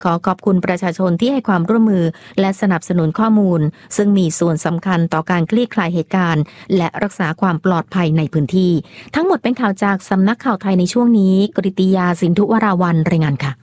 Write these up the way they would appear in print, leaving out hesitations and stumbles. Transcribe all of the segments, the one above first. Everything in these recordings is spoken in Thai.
ขอขอบคุณประชาชนที่ให้ความร่วมมือและสนับสนุนข้อมูลซึ่งมีส่วนสำคัญต่อการคลี่คลายเหตุการณ์และรักษาความปลอดภัยในพื้นที่ทั้งหมดเป็นข่าวจากสำนักข่าวไทยในช่วงนี้กฤติยาสินธุวราวัลย์รายงานค่ะ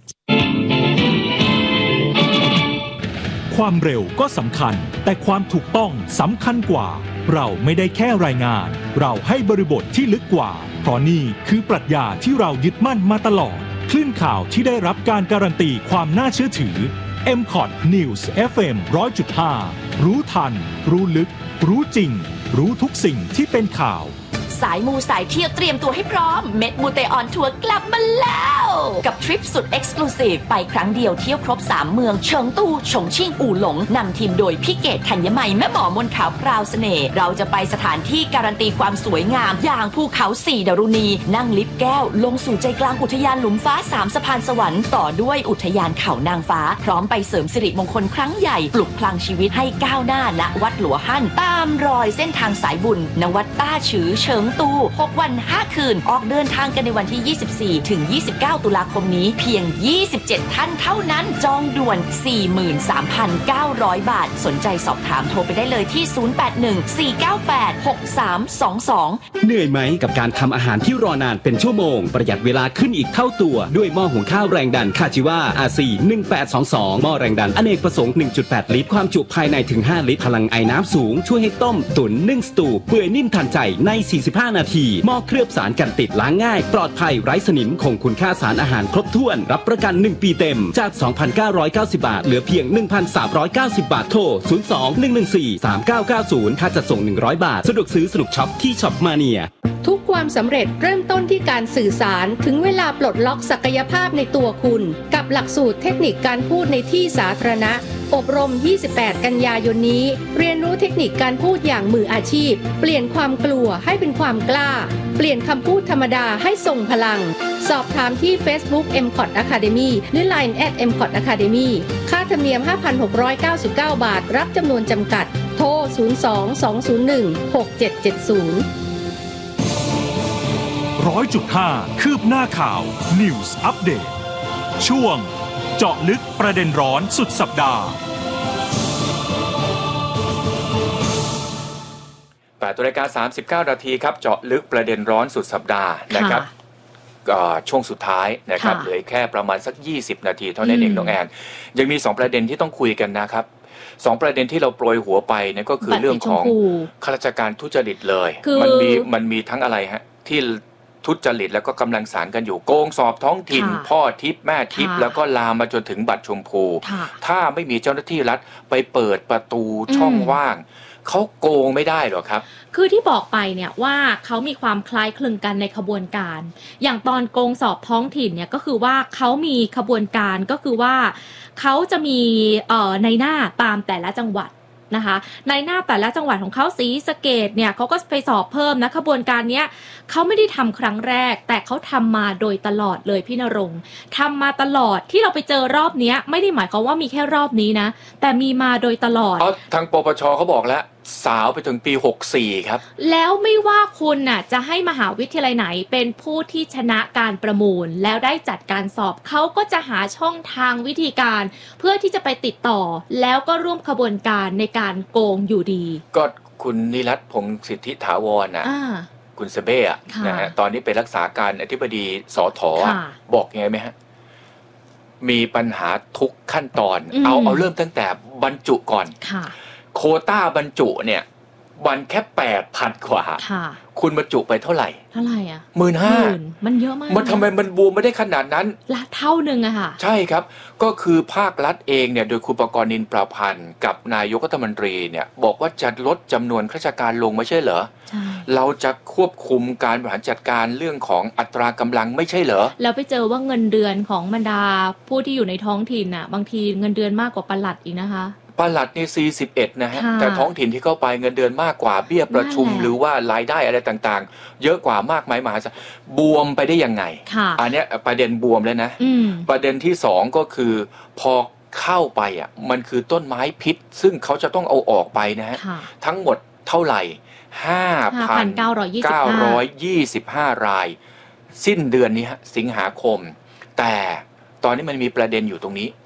ความเร็วก็สำคัญแต่ความถูกต้องสำคัญกว่าเราไม่ได้แค่รายงานเราให้บริบทที่ลึกกว่าเพราะนี่คือปรัชญาที่เรายึดมั่นมาตลอดคลื่นข่าวที่ได้รับการการันตีความน่าเชื่อถือ MCOT News FM 100.5 รู้ทันรู้ลึกรู้จริงรู้ทุกสิ่งที่เป็นข่าวสายมูสายเที่ยวเตรียมตัวให้พร้อมเม็ดมูเตออนทัวร์กลับมาแล้วกับทริปสุดเอ็กซ์คลูซีฟไปครั้งเดียวเที่ยวครบ3เมืองเฉิงตูฉงชิ่งอู่หลงนำทีมโดยพี่เกศธัญมัยแม่หมอมนขาวพราวเสน่ห์เราจะไปสถานที่การันตีความสวยงามอย่างภูเขา4ดารุณีนั่งลิฟต์แก้วลงสู่ใจกลางอุทยานหลุมฟ้า3สะพานสวรรค์ต่อด้วยอุทยานเขานางฟ้าพร้อมไปเสริมสิริมงคลครั้งใหญ่ปลุกพลังชีวิตให้ก้าวหน้าณวัดหลัวฮั่นตามรอยเส้นทางสายบุญณวัดต้าฉือเฉิงตู6 วัน 5 คืนออกเดินทางกันในวันที่ 24 ถึง 29 ตุลาคมนี้เพียง 27 ท่านเท่านั้นจองด่วน 43,900 บาทสนใจสอบถามโทรไปได้เลยที่ 0814986322 เหนื่อยไหมกับการทำอาหารที่รอนานเป็นชั่วโมงประหยัดเวลาขึ้นอีกเท่าตัวด้วยหม้อหุงข้าวแรงดันคาจิวา RC 1822หม้อแรงดันอเนกประสงค์ 1.8 ลิตรความจุภายในถึง 5 ลิตรพลังไอน้ำสูงช่วยให้ต้มตุ๋นนึ่งสตูเปื่อยนิ่มทันใจใน45 นาทีหม้อเคลือบสารกันติดล้างง่ายปลอดภัยไร้สนิมคงคุณค่าสารอาหารครบถ้วนรับประกัน1 ปีเต็มจาก 2,990 บาทเหลือเพียง 1,390 บาทโทร 02-114-3990 ค่าจัดส่ง100 บาทสะดวกซื้อสนุกช็อปที่ช็อปมาเนียทุกความสำเร็จเริ่มต้นที่การสื่อสารถึงเวลาปลดล็อกศักยภาพในตัวคุณกับหลักสูตรเทคนิคการพูดในที่สาธารณะอบรม 28 กันยายนนี้เรียนรู้เทคนิคการพูดอย่างมืออาชีพเปลี่ยนความกลัวให้เป็นความกล้าเปลี่ยนคำพูดธรรมดาให้ทรงพลังสอบถามที่ Facebook MCOT Academy หรือ Line @MCOT Academy ค่าธรรมเนียม 5,699 บาทรับจำนวนจำกัดโทร 02-201-6770 100.5 คืบหน้าข่าว News Update ช่วงเจาะลึกประเด็นร้อนสุดสัปดาห์ 8:39 นาทีครับเจาะลึกประเด็นร้อนสุดสัปดาห์นะครับช่วงสุดท้ายนะครับเหลือแค่ประมาณสัก20นาทีเท่านั้นเองน้องแอนยังมี2ประเด็นที่ต้องคุยกันนะครับ2ประเด็นที่เราโปรยหัวไปนั่นก็คือเรื่องของข้าราชการทุจริตเลยมันมีทั้งอะไรฮะที่ทุจริตแล้วก็กำลังสารกันอยู่โกงสอบท้องถิ่นพ่อทิพย์แม่ทิพย์แล้วก็ลามมาจนถึงบัตรชมพูถ้าไม่มีเจ้าหน้าที่รัฐไปเปิดประตูช่องว่างเขาโกงไม่ได้หรอครับคือที่บอกไปเนี่ยว่าเขามีความคล้ายคลึงกันในขบวนการอย่างตอนโกงสอบท้องถิ่นเนี่ยก็คือว่าเขามีขบวนการก็คือว่าเขาจะมีในหน้าตามแต่ละจังหวัดนะคะในหน้าแต่ละจังหวัดของเขาศรีสะเกษเนี่ยเขาก็ไปสอบเพิ่มนะขบวนการเนี้ยเขาไม่ได้ทำครั้งแรกแต่เขาทำมาโดยตลอดเลยพี่ณรงค์ทำมาตลอดที่เราไปเจอรอบนี้ไม่ได้หมายความว่ามีแค่รอบนี้นะแต่มีมาโดยตลอดทางปปชเขาบอกแล้วสาวไปถึงปี64ครับแล้วไม่ว่าคุณน่ะจะให้มหาวิทยาลัยไหนเป็นผู้ที่ชนะการประมูลแล้วได้จัดการสอบเขาก็จะหาช่องทางวิธีการเพื่อที่จะไปติดต่อแล้วก็ร่วมขบวนการในการโกงอยู่ดีก็คุณนิรัตน์พงษ์สิทธิถาวรน่ะคุณเซเบ้นะฮะตอนนี้เป็นรักษาการอธิบดีสถ.บอกยังไงไหมฮะมีปัญหาทุกขั้นตอนเอาเริ่มตั้งแต่บรรจุก่อนโควต้าบรรจุเนี่ยวันแค่ 8,000 กว่าคุณบรรจุไปเท่าไหร่อ่ะ 15,000 มันเยอะมากมันทำไมมันบูมไม่ได้ขนาดนั้นละเท่านึงอะค่ะใช่ครับก็คือภาครัฐเองเนี่ยโดยคุณประกรณ์นินประพันธ์กับนายกรัฐมนตรีเนี่ยบอกว่าจะลดจำนวนข้าราชการลงไม่ใช่เหรอเราจะควบคุมการบริหารจัดการเรื่องของอัตรากำลังไม่ใช่เหรอแล้วไปเจอว่าเงินเดือนของบรรดาผู้ที่อยู่ในท้องถิ่นน่ะบางทีเงินเดือนมากกว่าปลัดอีกนะคะปลัดนี่41นะฮะแต่ท้องถิ่นที่เข้าไปเงินเดือนมากกว่าเบี้ยประชุมหรือว่ารายได้อะไรต่างๆเยอะกว่ามากมายมหาศาลบวมไปได้ยังไงอันนี้ประเด็นบวมแล้วนะประเด็นที่2ก็คือพอเข้าไปอ่ะมันคือต้นไม้พิษซึ่งเขาจะต้องเอาออกไปนะฮะทั้งหมดเท่าไหร่ 5,925 รายสิ้นเดือนนี้ฮะสิงหาคมแต่ตอนนี้มันมีประเด็นอยู่ตรงนี้